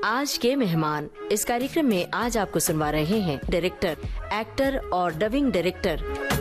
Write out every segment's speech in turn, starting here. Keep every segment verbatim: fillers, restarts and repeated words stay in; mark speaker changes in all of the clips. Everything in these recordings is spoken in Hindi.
Speaker 1: आज के मेहमान इस कार्यक्रम में आज आपको सुनवा रहे हैं डायरेक्टर, एक्टर और डबिंग डायरेक्टर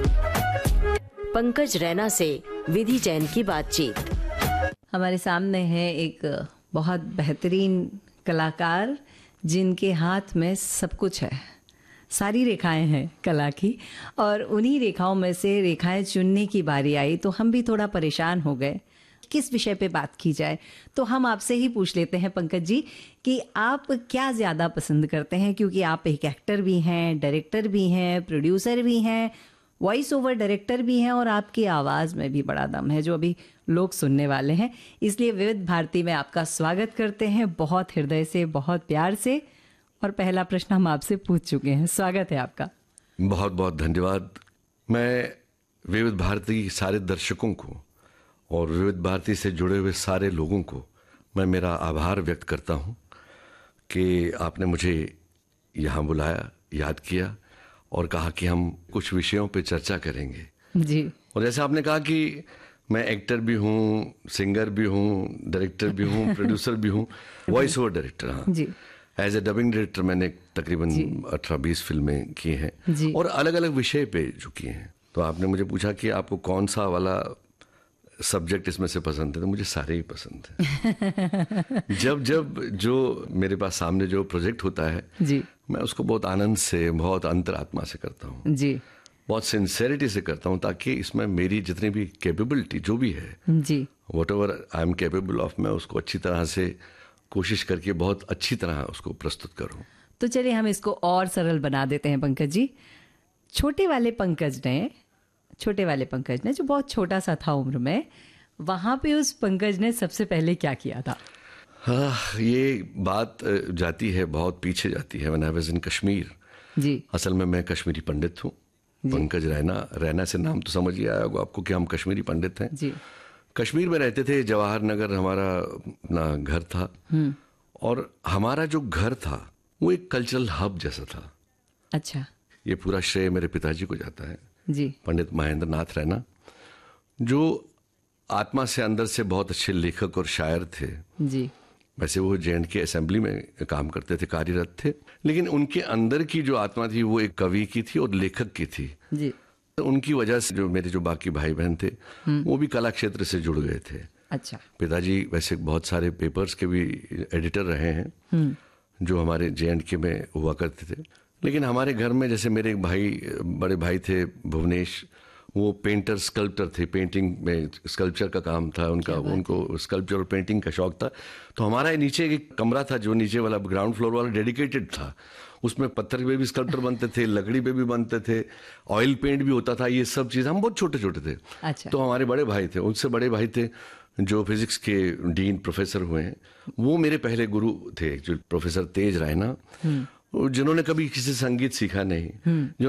Speaker 1: पंकज रैना से विधि जैन की बातचीत।
Speaker 2: हमारे सामने है एक बहुत बेहतरीन कलाकार जिनके हाथ में सब कुछ है, सारी रेखाएं हैं कला की, और उन्हीं रेखाओं में से रेखाएं चुनने की बारी आई तो हम भी थोड़ा परेशान हो गए किस विषय पे बात की जाए। तो हम आपसे ही पूछ लेते हैं पंकज जी कि आप क्या ज़्यादा पसंद करते हैं, क्योंकि आप एक एक्टर भी हैं, डायरेक्टर भी हैं, प्रोड्यूसर भी हैं, वॉइस ओवर डायरेक्टर भी हैं, और आपकी आवाज़ में भी बड़ा दम है जो अभी लोग सुनने वाले हैं। इसलिए विविध भारती में आपका स्वागत करते हैं बहुत हृदय से, बहुत प्यार से। और पहला प्रश्न हम आपसे पूछ चुके हैं, स्वागत है आपका।
Speaker 3: बहुत बहुत धन्यवाद। मैं विविध भारती के सारे दर्शकों को और विविध भारती से जुड़े हुए सारे लोगों को मैं मेरा आभार व्यक्त करता हूं कि आपने मुझे यहाँ बुलाया, याद किया और कहा कि हम कुछ विषयों पे चर्चा करेंगे
Speaker 2: जी।
Speaker 3: और जैसे आपने कहा कि मैं एक्टर भी हूँ, सिंगर भी हूँ, डायरेक्टर भी हूँ, प्रोड्यूसर भी हूँ, वॉइस ओवर डायरेक्टर। हाँ
Speaker 2: जी।
Speaker 3: एज ए डबिंग डायरेक्टर मैंने तकरीबन अठारह बीस फिल्में की हैं और अलग अलग विषय पे जो किए हैं। तो आपने मुझे पूछा कि आपको कौन सा वाला सब्जेक्ट इसमें से पसंद है, तो मुझे सारे ही पसंद है। जब जब जो मेरे पास सामने जो प्रोजेक्ट होता है
Speaker 2: जी,
Speaker 3: मैं उसको बहुत आनंद से, बहुत अंतरात्मा से करता हूँ
Speaker 2: जी,
Speaker 3: बहुत सिंसेरिटी से करता हूँ, ताकि इसमें मेरी जितनी भी कैपेबिलिटी जो भी है
Speaker 2: जी,
Speaker 3: what ever I am capable of, मैं उसको अच्छी तरह से कोशिश करके बहुत अच्छी तरह उसको प्रस्तुत करूं।
Speaker 2: तो चलिए हम इसको और सरल बना देते हैं पंकज जी। छोटे वाले पंकज ने छोटे वाले पंकज ने जो बहुत छोटा सा था उम्र में, वहां पे उस पंकज ने सबसे पहले क्या किया था?
Speaker 3: हाँ, ये बात जाती है, बहुत पीछे जाती है। When I was in Kashmir, जी, असल में मैं कश्मीरी पंडित हूँ। पंकज रैना, रैना से नाम तो समझ ही आया होगा आपको कि हम कश्मीरी पंडित हैं जी। कश्मीर में रहते थे, जवाहर नगर हमारा अपना घर था, और हमारा जो घर था वो एक कल्चरल हब जैसा था।
Speaker 2: अच्छा।
Speaker 3: ये पूरा श्रेय मेरे पिताजी को जाता है
Speaker 2: जी,
Speaker 3: पंडित महेंद्र नाथ रैना, जो आत्मा से अंदर से बहुत अच्छे लेखक और शायर थे
Speaker 2: जी।
Speaker 3: वैसे वो जे एंड के असेंबली में काम करते थे, कार्यरत थे, लेकिन उनके अंदर की जो आत्मा थी वो एक कवि की थी और लेखक की थी
Speaker 2: जी।
Speaker 3: तो उनकी वजह से जो मेरे जो बाकी भाई बहन थे वो भी कला क्षेत्र से जुड़ गए थे।
Speaker 2: अच्छा।
Speaker 3: पिताजी वैसे बहुत सारे पेपर्स के भी एडिटर रहे हैं जो हमारे जे एंड के में हुआ करते थे, लेकिन हमारे घर में जैसे मेरे एक भाई, बड़े भाई थे भुवनेश, वो पेंटर स्कल्प्टर थे, पेंटिंग में स्कल्पचर का काम था उनका, उनको स्कल्पचर और पेंटिंग का शौक था। तो हमारा नीचे एक कमरा था जो नीचे वाला ग्राउंड फ्लोर वाला डेडिकेटेड था, उसमें पत्थर पे भी स्कल्पचर बनते थे, लकड़ी पे भी बनते थे, ऑयल पेंट भी होता था, ये सब चीज़। हम बहुत छोटे छोटे थे। अच्छा। तो हमारे बड़े भाई थे, उनसे बड़े भाई थे जो फिजिक्स के डीन प्रोफेसर हुए हैं, वो मेरे पहले गुरु थे, जो प्रोफेसर तेज रैना, जिन्होंने कभी किसी संगीत सीखा नहीं, जो